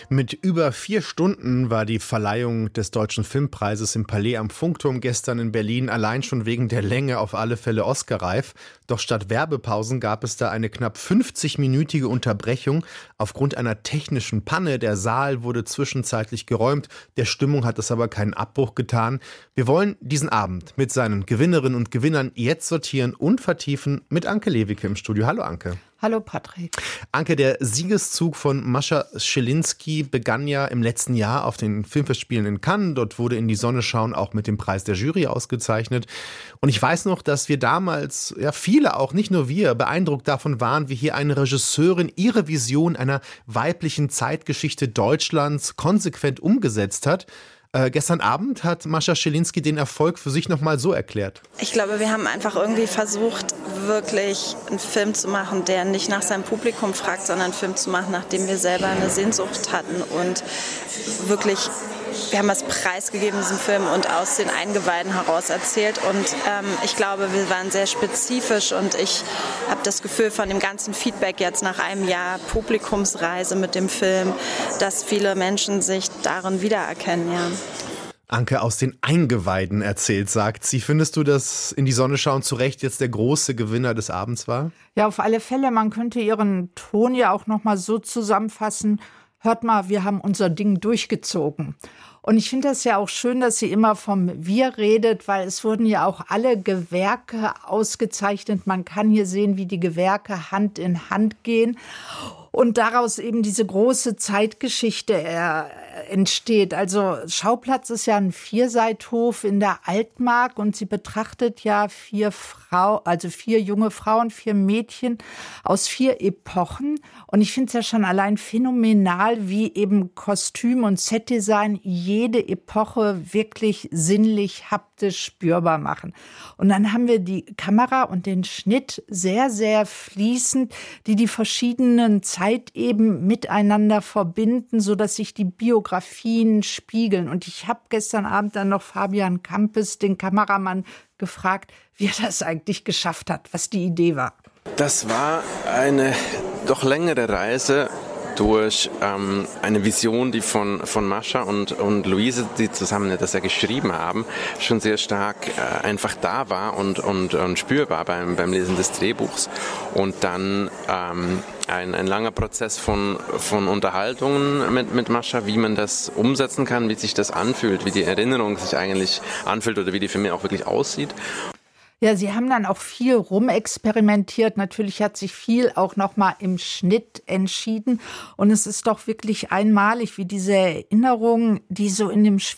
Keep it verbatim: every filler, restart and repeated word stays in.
Mit über vier Stunden war die Verleihung des Deutschen Filmpreises im Palais am Funkturm gestern in Berlin allein schon wegen der Länge auf alle Fälle Oscar-reif. Doch statt Werbepausen gab es da eine knapp fünfzig-minütige Unterbrechung aufgrund einer technischen Panne. Der Saal wurde zwischenzeitlich geräumt. Der Stimmung hat es aber keinen Abbruch getan. Wir wollen diesen Abend mit seinen Gewinnerinnen und Gewinnern jetzt sortieren und vertiefen mit Anke Lewicke im Studio. Hallo Anke. Hallo Patrick. Anke, der Siegeszug von Mascha Schilinski begann ja im letzten Jahr auf den Filmfestspielen in Cannes. Dort wurde In die Sonne schauen auch mit dem Preis der Jury ausgezeichnet. Und ich weiß noch, dass wir damals, ja viele auch, nicht nur wir, beeindruckt davon waren, wie hier eine Regisseurin ihre Vision einer weiblichen Zeitgeschichte Deutschlands konsequent umgesetzt hat. Äh, gestern Abend hat Mascha Schilinski den Erfolg für sich nochmal so erklärt. Ich glaube, wir haben einfach irgendwie versucht, wirklich einen Film zu machen, der nicht nach seinem Publikum fragt, sondern einen Film zu machen, nach dem wir selber eine Sehnsucht hatten. Und wirklich, wir haben was preisgegeben in diesem Film und aus den Eingeweiden heraus erzählt. Und ähm, ich glaube, wir waren sehr spezifisch und ich habe das Gefühl von dem ganzen Feedback jetzt nach einem Jahr Publikumsreise mit dem Film, dass viele Menschen sich darin wiedererkennen, ja. Anke aus den Eingeweiden erzählt, sagt sie. Findest du, dass In die Sonne schauen zu Recht jetzt der große Gewinner des Abends war? Ja, auf alle Fälle. Man könnte ihren Ton ja auch noch mal so zusammenfassen. Hört mal, wir haben unser Ding durchgezogen. Und ich finde das ja auch schön, dass sie immer vom Wir redet, weil es wurden ja auch alle Gewerke ausgezeichnet. Man kann hier sehen, wie die Gewerke Hand in Hand gehen. Und daraus eben diese große Zeitgeschichte äh, entsteht. Also Schauplatz ist ja ein Vierseithof in der Altmark und sie betrachtet ja vier Frau, also vier junge Frauen, vier Mädchen aus vier Epochen. Und ich finde es ja schon allein phänomenal, wie eben Kostüm und Setdesign jede Epoche wirklich sinnlich, haptisch spürbar machen. Und dann haben wir die Kamera und den Schnitt sehr, sehr fließend, die die verschiedenen Zeiten eben miteinander verbinden, sodass sich die Biografien spiegeln. Und ich habe gestern Abend dann noch Fabian Kampes, den Kameramann, gefragt, wie er das eigentlich geschafft hat, was die Idee war. Das war eine doch längere Reise durch ähm, eine Vision, die von, von Mascha und, und Luise, die zusammen das ja geschrieben haben, schon sehr stark äh, einfach da war und, und, und spürbar beim, beim Lesen des Drehbuchs. Und dann ähm, ein, ein langer Prozess von, von Unterhaltungen mit, mit Mascha, wie man das umsetzen kann, wie sich das anfühlt, wie die Erinnerung sich eigentlich anfühlt oder wie die für mich auch wirklich aussieht. Ja, sie haben dann auch viel rumexperimentiert. Natürlich hat sich viel auch noch mal im Schnitt entschieden. Und es ist doch wirklich einmalig, wie diese Erinnerung, die so in dem